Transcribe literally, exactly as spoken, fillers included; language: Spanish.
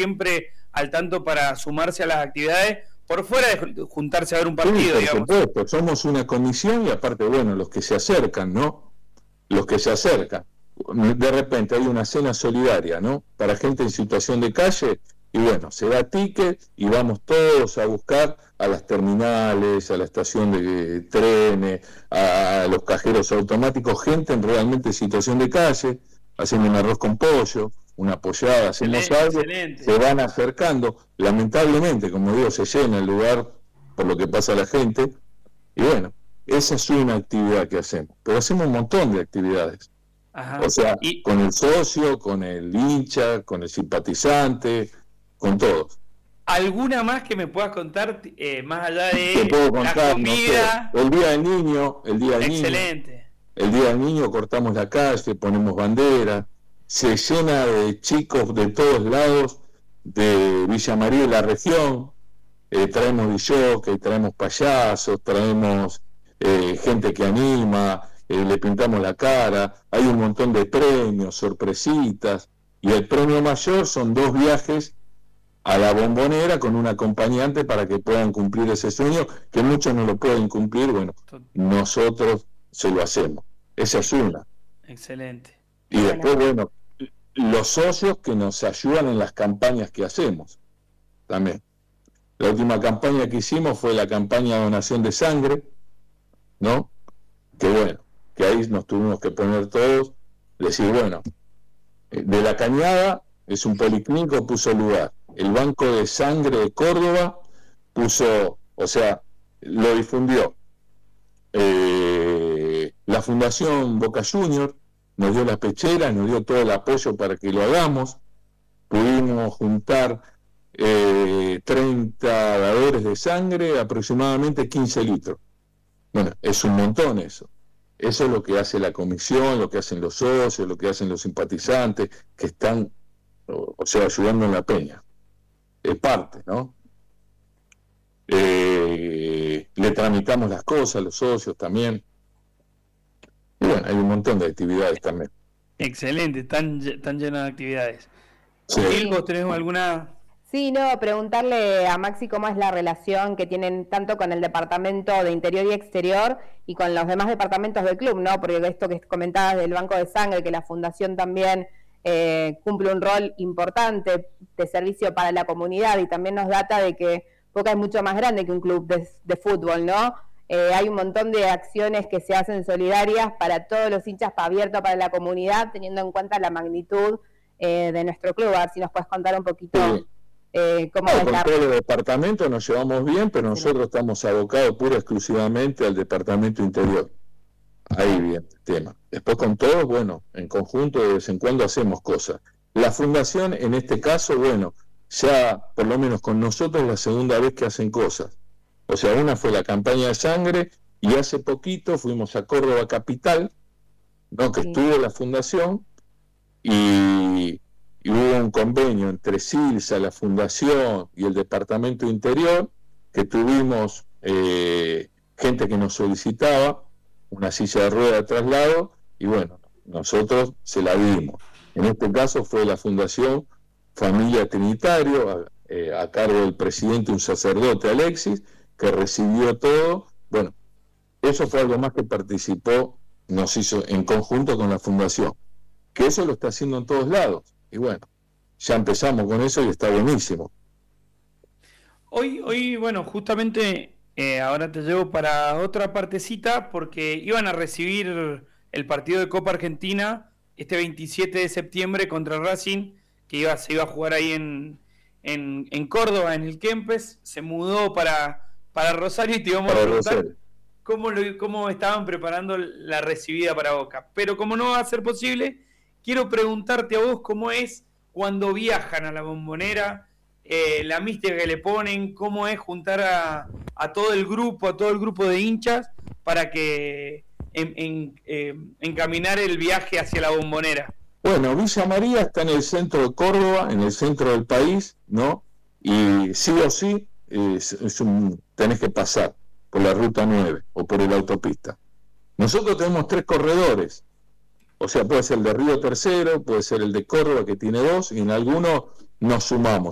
siempre al tanto para sumarse a las actividades, por fuera de juntarse a ver un partido, sí, por digamos. supuesto, somos una comisión y aparte, bueno, los que se acercan, ¿no? Los que se acercan. De repente hay una cena solidaria, ¿no? Para gente en situación de calle, y bueno, se da ticket y vamos todos a buscar a las terminales, a la estación de trenes, a los cajeros automáticos, gente en realmente situación de calle, haciendo un arroz con pollo, una pollada, hacemos Excelente, algo, excelente. se van acercando, lamentablemente, como digo, se llena el lugar por lo que pasa a la gente, y bueno, esa es una actividad que hacemos, pero hacemos un montón de actividades. Ajá. O sea, y... con el socio, con el hincha, con el simpatizante, con todos. ¿Alguna más que me puedas contar, eh, más allá de Te puedo contar, la comida? No sé, el día del niño, el día del Excelente. niño. El día del niño cortamos la calle, ponemos bandera, se llena de chicos de todos lados, de Villa María y la región, eh, traemos disjockey, traemos payasos, traemos eh, gente que anima, eh, le pintamos la cara, hay un montón de premios, sorpresitas, y el premio mayor son dos viajes a la Bombonera con un acompañante para que puedan cumplir ese sueño, que muchos no lo pueden cumplir, bueno, nosotros se lo hacemos. Esa es una. Excelente. Y después, bueno, los socios que nos ayudan en las campañas que hacemos, también. La última campaña que hicimos fue la campaña de donación de sangre, ¿no? Que bueno, que ahí nos tuvimos que poner todos, decir, bueno, de La Cañada es un policlínico, puso lugar. El Banco de Sangre de Córdoba puso, o sea, lo difundió. Eh, la Fundación Boca Juniors nos dio las pecheras, nos dio todo el apoyo para que lo hagamos. Pudimos juntar eh, treinta dadores de sangre, aproximadamente quince litros. Bueno, es un montón eso. Eso es lo que hace la comisión, lo que hacen los socios, lo que hacen los simpatizantes, que están, o, o sea, ayudando en la peña. Es parte, ¿no? Eh, le tramitamos las cosas a los socios también. Y bueno, hay un montón de actividades también. Excelente, tan, tan llena de actividades. Sí. Gil, ¿vos tenés alguna...? Sí, no, preguntarle a Maxi cómo es la relación que tienen tanto con el departamento de Interior y Exterior y con los demás departamentos del club, ¿no? Porque esto que comentabas del Banco de Sangre, que la Fundación también eh, cumple un rol importante de servicio para la comunidad, y también nos data de que Boca es mucho más grande que un club de, de fútbol, ¿no? Eh, hay un montón de acciones que se hacen solidarias para todos los hinchas, para abierto para la comunidad, teniendo en cuenta la magnitud eh, de nuestro club. A ver si nos puedes contar un poquito... Sí. Eh, ¿cómo no, es con la... todos los departamentos nos llevamos bien, pero nosotros estamos abocados pura y exclusivamente al departamento interior. Ahí viene el tema. Después con todos, bueno, en conjunto de vez en cuando hacemos cosas. La fundación, en este caso, bueno, ya por lo menos con nosotros es la segunda vez que hacen cosas. O sea, una fue la campaña de sangre y hace poquito fuimos a Córdoba Capital, ¿no? Que sí. Estuvo la fundación y... y hubo un convenio entre SILSA, la Fundación y el Departamento Interior, que tuvimos eh, gente que nos solicitaba una silla de rueda de traslado, y bueno, nosotros se la dimos. En este caso fue la Fundación Familia Trinitario, a, eh, a cargo del presidente, un sacerdote, Alexis, que recibió todo. Bueno, eso fue algo más que participó, nos hizo en conjunto con la Fundación, que eso lo está haciendo en todos lados. Y bueno, ya empezamos con eso y está buenísimo. Hoy, hoy bueno, justamente eh, ahora te llevo para otra partecita porque iban a recibir el partido de Copa Argentina este veintisiete de septiembre contra Racing, que iba, se iba a jugar ahí en, en, en Córdoba, en el Kempes. Se mudó para, para Rosario y te íbamos para a preguntar cómo, lo, cómo estaban preparando la recibida para Boca. Pero como no va a ser posible, quiero preguntarte a vos cómo es cuando viajan a la Bombonera, eh, la mística que le ponen, cómo es juntar a, a todo el grupo, a todo el grupo de hinchas, para que en, en, eh, encaminar el viaje hacia la Bombonera. Bueno, Villa María está en el centro de Córdoba, en el centro del país, ¿no? Y sí o sí es, es un, tenés que pasar por la ruta nueve o por la autopista. Nosotros tenemos tres corredores. O sea, puede ser el de Río Tercero, puede ser el de Córdoba, que tiene dos, y en algunos nos sumamos.